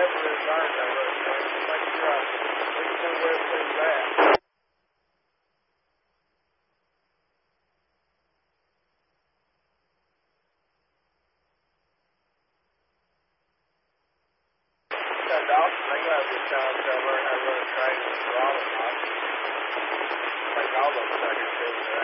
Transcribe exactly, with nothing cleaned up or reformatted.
whatever is ours, I wrote, man. Just like you're out. Let me know where everything's at. Yeah, Dawson, they got a good time to learn how to run a train with a throttle, Mike. Like all those suckers do.